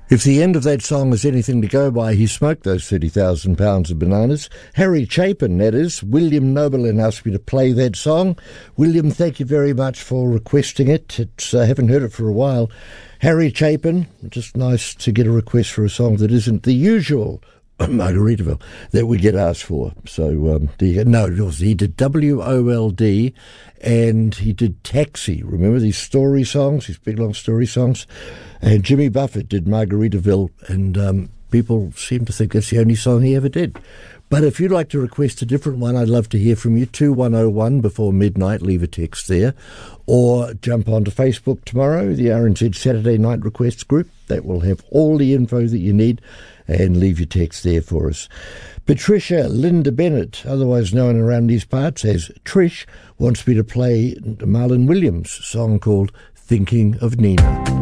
If the end of that song is anything to go by, he smoked those 30,000 pounds of bananas. Harry Chapin, that is. William Noberlin asked me to play that song. William, thank you very much for requesting it. I haven't heard it for a while. Harry Chapin, just nice to get a request for a song that isn't the usual Margaritaville that we get asked for. So, there you go. No, he did WOLD and he did Taxi. Remember these story songs, these big long story songs? And Jimmy Buffett did Margaritaville, and people seem to think that's the only song he ever did. But if you'd like to request a different one, I'd love to hear from you. 2101 before midnight, leave a text there. Or jump onto Facebook tomorrow, the RNZ Saturday Night Requests group. That will have all the info that you need, and leave your text there for us. Patricia Linda Bennett, otherwise known around these parts as Trish, wants me to play Marlon Williams' song called Thinking of Nina.